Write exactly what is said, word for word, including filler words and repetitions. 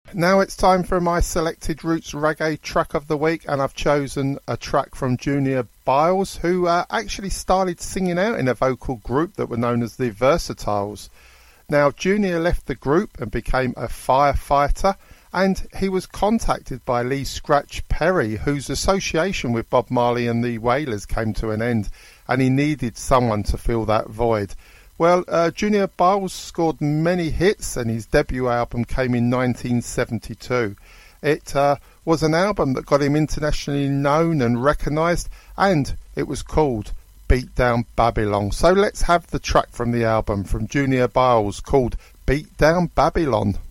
Now it's time for my selected Roots Reggae track of the week, and I've chosen a track from Junior Byles, who uh, actually started singing out in a vocal group that were known as the Versatiles. Now, Junior left the group and became a firefighter, and he was contacted by Lee Scratch Perry, whose association with Bob Marley and the Wailers came to an end, and he needed someone to fill that void. Well, uh, Junior Byles scored many hits, and his debut album came in nineteen seventy-two. It uh, was an album that got him internationally known and recognised, and it was called Beat Down Babylon. So let's have the track from the album from Junior Byles called Beat Down Babylon.